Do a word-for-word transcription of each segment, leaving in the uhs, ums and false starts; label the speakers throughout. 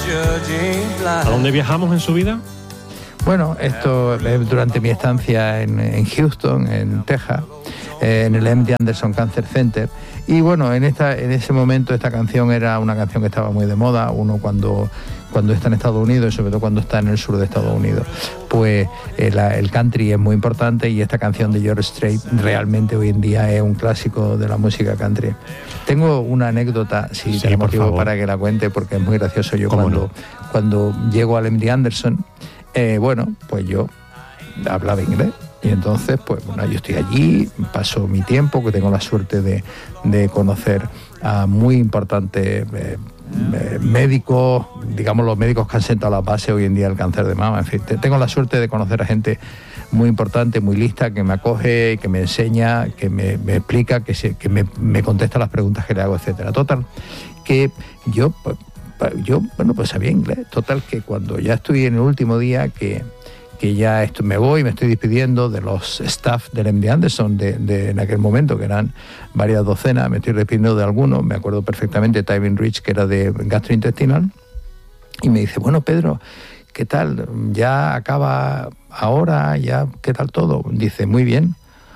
Speaker 1: ¿A dónde viajamos en su vida?
Speaker 2: Bueno, esto eh, durante mi estancia en, en Houston, en Texas, eh, en el M D Anderson Cancer Center. Y bueno, en esta en ese momento esta canción era una canción que estaba muy de moda. Uno cuando, cuando está en Estados Unidos y sobre todo cuando está en el sur de Estados Unidos, pues eh, la, el country es muy importante y esta canción de George Strait realmente hoy en día es un clásico de la música country. Tengo una anécdota, si sí, tenemos tiempo para que la cuente, porque es muy gracioso. Yo cuando, no? cuando llego al M D Anderson, eh, bueno, pues yo hablaba inglés. Y entonces, pues bueno, yo estoy allí, paso mi tiempo, que tengo la suerte de, de conocer a muy importantes eh, eh, médicos, digamos los médicos que han sentado la base hoy en día del cáncer de mama. En fin, tengo la suerte de conocer a gente muy importante, muy lista, que me acoge, que me enseña, que me, me explica, que, se, que me, me contesta las preguntas que le hago, etcétera. Total, que yo, pues, yo, bueno, pues sabía inglés. Total, que cuando ya estoy en el último día, que... que ya esto, me voy, me estoy despidiendo de los staff del M D Anderson de, de, en aquel momento, que eran varias docenas, me estoy despidiendo de algunos, me acuerdo perfectamente de Tywin Rich, que era de gastrointestinal, y me dice, bueno, Pedro, ¿qué tal? ¿Ya acaba ahora? ¿Ya qué tal todo? Dice, muy bien.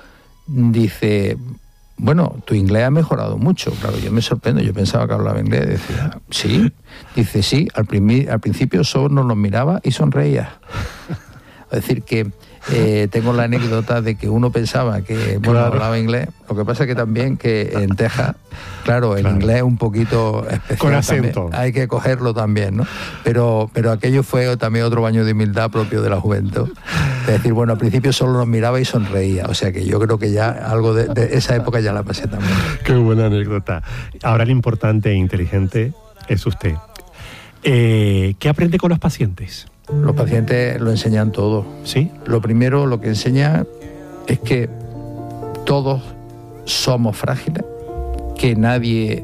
Speaker 2: Dice, bueno, tu inglés ha mejorado mucho. Claro, yo me sorprendo, yo pensaba que hablaba inglés. Decía, sí. Dice, sí, al, primi- al principio solo nos los miraba y sonreía. Es decir, que eh, tengo la anécdota de que uno pensaba que, bueno, claro, hablaba inglés. Lo que pasa es que también que en Texas, claro, el claro. inglés es un poquito especial.
Speaker 1: Con acento.
Speaker 2: También. Hay que cogerlo también, ¿no? Pero, pero aquello fue también otro baño de humildad propio de la juventud. Es decir, bueno, al principio solo nos miraba y sonreía. O sea que yo creo que ya algo de, de esa época ya la pasé también.
Speaker 1: Qué buena anécdota. Ahora el importante e inteligente es usted. Eh, ¿Qué aprende con los pacientes?
Speaker 2: Los pacientes lo enseñan todo.
Speaker 1: ¿Sí?
Speaker 2: Lo primero, lo que enseñan es que todos somos frágiles, que nadie,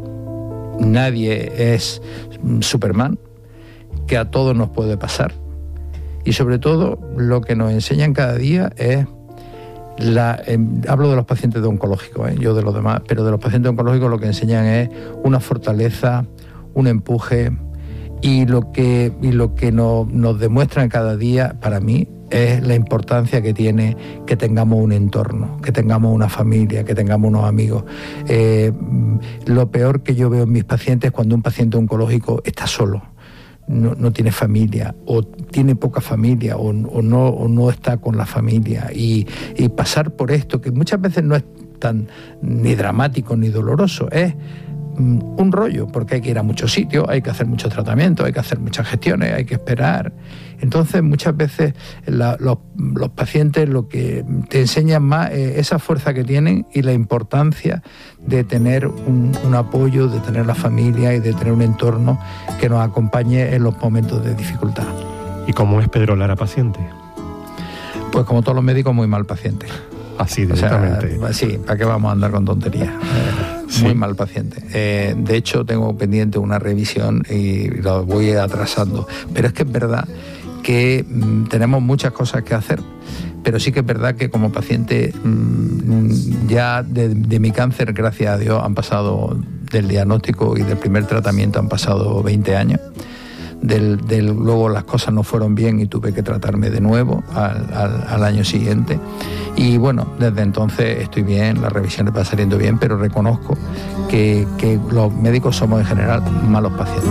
Speaker 2: nadie es Superman, que a todos nos puede pasar. Y sobre todo, lo que nos enseñan cada día es, la, eh, hablo de los pacientes de oncológicos, ¿eh? yo de los demás, pero de los pacientes oncológicos lo que enseñan es una fortaleza, un empuje. Y lo que, y lo que no, nos demuestran cada día, para mí, es la importancia que tiene que tengamos un entorno, que tengamos una familia, que tengamos unos amigos. Eh, lo peor que yo veo en mis pacientes es cuando un paciente oncológico está solo, no, no tiene familia, o tiene poca familia, o, o, no, o no está con la familia. Y, y pasar por esto, que muchas veces no es tan ni dramático ni doloroso, es un rollo, porque hay que ir a muchos sitios, hay que hacer muchos tratamientos, hay que hacer muchas gestiones, hay que esperar. Entonces muchas veces la, los, los pacientes lo que te enseñan más es esa fuerza que tienen y la importancia de tener un, un apoyo, de tener la familia y de tener un entorno que nos acompañe en los momentos de dificultad.
Speaker 1: ¿Y cómo es Pedro Lara paciente?
Speaker 2: Pues como todos los médicos, muy mal paciente.
Speaker 1: Así directamente.
Speaker 2: O sea, sí, ¿para qué vamos a andar con tonterías? Eh, sí. Muy mal paciente. Eh, de hecho, tengo pendiente una revisión y lo voy atrasando. Pero es que es verdad que mmm, tenemos muchas cosas que hacer, pero sí que es verdad que como paciente mmm, ya de, de mi cáncer, gracias a Dios, han pasado del diagnóstico y del primer tratamiento han pasado veinte años. Del, del, luego las cosas no fueron bien y tuve que tratarme de nuevo al, al, al año siguiente. Y bueno, desde entonces estoy bien, las revisiones van saliendo bien, pero reconozco que, que los médicos somos en general malos pacientes.